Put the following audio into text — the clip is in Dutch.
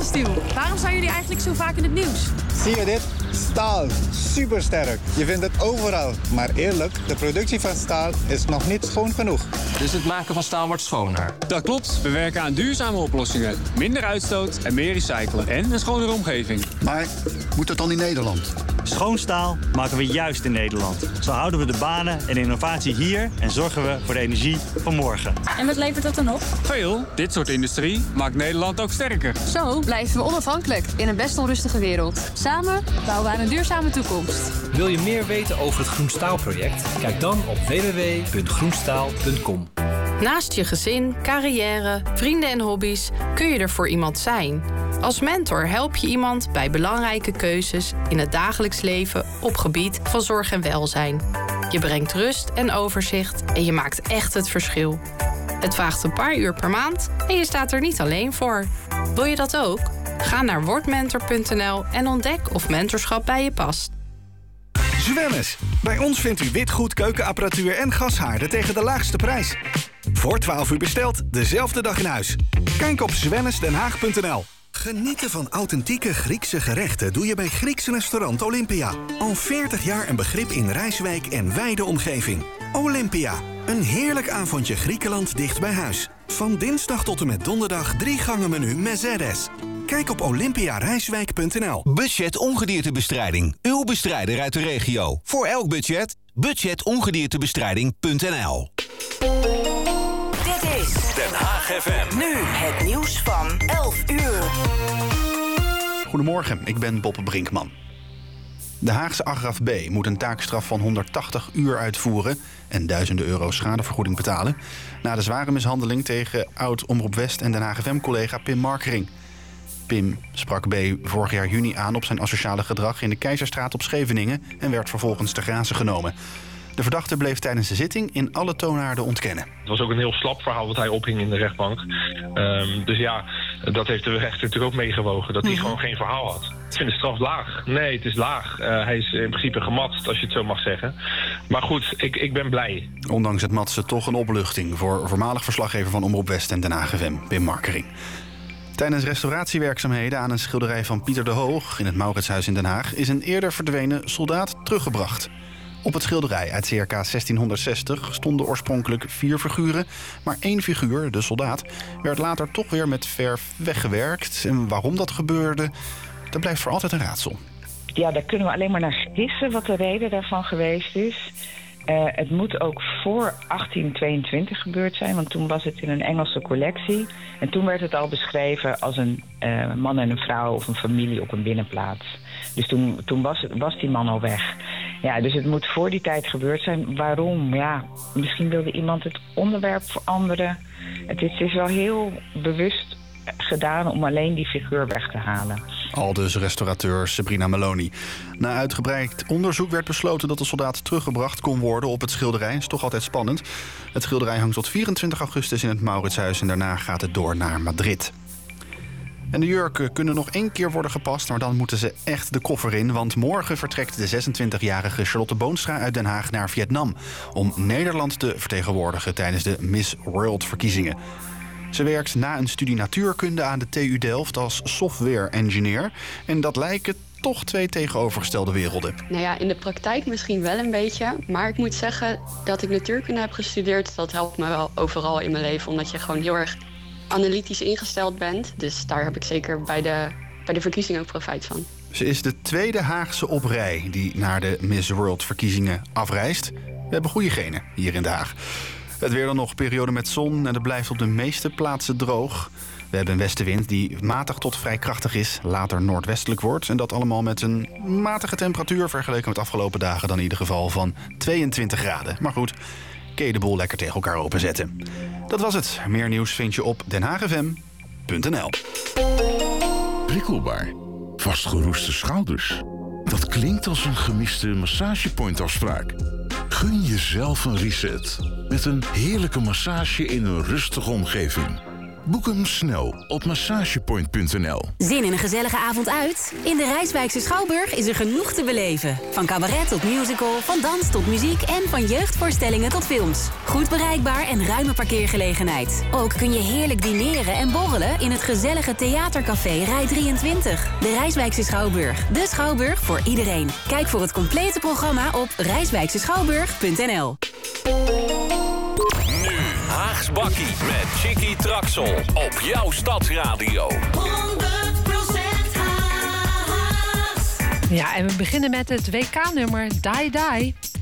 Stainless. Waarom zijn jullie eigenlijk zo vaak in het nieuws? Zie je dit? Staal. Supersterk. Je vindt het overal. Maar eerlijk, de productie van staal is nog niet schoon genoeg. Dus het maken van staal wordt schoner. Dat klopt. We werken aan duurzame oplossingen. Minder uitstoot en meer recyclen. En een schonere omgeving. Maar moet het dan in Nederland? Schoon staal maken we juist in Nederland. Zo houden we de banen en innovatie hier en zorgen we voor de energie van morgen. En wat levert dat dan op? Veel. Dit soort industrie maakt Nederland ook sterker. Zo blijven we onafhankelijk in een best onrustige wereld. Samen bouwen we aan een duurzame toekomst. Wil je meer weten over het Groen Staal-project? Kijk dan op www.groenstaal.com. Naast je gezin, carrière, vrienden en hobby's kun je er voor iemand zijn. Als mentor help je iemand bij belangrijke keuzes in het dagelijks leven op gebied van zorg en welzijn. Je brengt rust en overzicht en je maakt echt het verschil. Het vraagt een paar uur per maand en je staat er niet alleen voor. Wil je dat ook? Ga naar wordmentor.nl en ontdek of mentorschap bij je past. Zwemmes. Bij ons vindt u witgoed, keukenapparatuur en gashaarden tegen de laagste prijs. Voor 12 uur besteld, dezelfde dag in huis. Kijk op zwemmesdenhaag.nl. Genieten van authentieke Griekse gerechten doe je bij Grieks restaurant Olympia. Al 40 jaar een begrip in Rijswijk en wijde omgeving. Olympia, een heerlijk avondje Griekenland dicht bij huis. Van dinsdag tot en met donderdag 3 gangen menu Mezeres. Kijk op olympiarijswijk.nl. Budget ongediertebestrijding. Uw bestrijder uit de regio. Voor elk budget. Budgetongediertebestrijding.nl. Dit is Den Haag FM. Nu het nieuws van 11 uur. Goedemorgen, ik ben Boppe Brinkman. De Haagse Agraf B moet een taakstraf van 180 uur uitvoeren en duizenden euro schadevergoeding betalen na de zware mishandeling tegen oud-Omroep West en Den Haag FM-collega Pim Markering. Pim sprak B vorig jaar juni aan op zijn asociale gedrag in de Keizerstraat op Scheveningen en werd vervolgens te grazen genomen. De verdachte bleef tijdens de zitting in alle toonaarden ontkennen. Het was ook een heel slap verhaal wat hij ophing in de rechtbank. Dus ja, dat heeft de rechter natuurlijk ook meegewogen. Dat hij gewoon geen verhaal had. Ik vind de straf laag. Nee, het is laag. Hij is in principe gematst, als je het zo mag zeggen. Maar goed, ik ben blij. Ondanks het matsen toch een opluchting voor voormalig verslaggever van Omroep West en Den Haag FM, Pim Markering. Tijdens restauratiewerkzaamheden aan een schilderij van Pieter de Hoog in het Mauritshuis in Den Haag is een eerder verdwenen soldaat teruggebracht. Op het schilderij uit circa 1660 stonden oorspronkelijk 4 figuren, maar 1 figuur, de soldaat, werd later toch weer met verf weggewerkt. En waarom dat gebeurde, dat blijft voor altijd een raadsel. Ja, daar kunnen we alleen maar naar gissen wat de reden daarvan geweest is. Het moet ook voor 1822 gebeurd zijn, want toen was het in een Engelse collectie. En toen werd het al beschreven als een man en een vrouw of een familie op een binnenplaats. Dus toen was die man al weg. Ja, dus het moet voor die tijd gebeurd zijn. Waarom? Ja, misschien wilde iemand het onderwerp veranderen. Het is wel heel bewust gedaan om alleen die figuur weg te halen. Aldus restaurateur Sabrina Meloni. Na uitgebreid onderzoek werd besloten dat de soldaat teruggebracht kon worden op het schilderij. Is toch altijd spannend. Het schilderij hangt tot 24 augustus in het Mauritshuis en daarna gaat het door naar Madrid. En de jurken kunnen nog 1 keer worden gepast, maar dan moeten ze echt de koffer in. Want morgen vertrekt de 26-jarige Charlotte Boonstra uit Den Haag naar Vietnam om Nederland te vertegenwoordigen tijdens de Miss World-verkiezingen. Ze werkt na een studie natuurkunde aan de TU Delft als software engineer. En dat lijken toch 2 tegenovergestelde werelden. Nou ja, in de praktijk misschien wel een beetje. Maar ik moet zeggen dat ik natuurkunde heb gestudeerd. Dat helpt me wel overal in mijn leven. Omdat je gewoon heel erg analytisch ingesteld bent. Dus daar heb ik zeker bij de verkiezingen ook profijt van. Ze is de 2e Haagse op rij die naar de Miss World-verkiezingen afreist. We hebben goede genen hier in Den Haag. Het weer dan nog, periode met zon en het blijft op de meeste plaatsen droog. We hebben een westenwind die matig tot vrij krachtig is, later noordwestelijk wordt. En dat allemaal met een matige temperatuur vergeleken met afgelopen dagen dan in ieder geval van 22 graden. Maar goed, kun je de boel lekker tegen elkaar openzetten. Dat was het. Meer nieuws vind je op denhaagfm.nl. Prikkelbaar. Vastgeroeste schouders. Dat klinkt als een gemiste massagepointafspraak. Gun jezelf een reset. Met een heerlijke massage in een rustige omgeving. Boek hem snel op massagepoint.nl. Zin in een gezellige avond uit? In de Rijswijkse Schouwburg is er genoeg te beleven. Van cabaret tot musical, van dans tot muziek en van jeugdvoorstellingen tot films. Goed bereikbaar en ruime parkeergelegenheid. Ook kun je heerlijk dineren en borrelen in het gezellige theatercafé Rij 23. De Rijswijkse Schouwburg. De Schouwburg voor iedereen. Kijk voor het complete programma op rijswijkseschouwburg.nl. Nu Haags Bakkie met Chicky Traxel op jouw Stadsradio. 100% Haags. Ja, en we beginnen met het WK-nummer Die Die.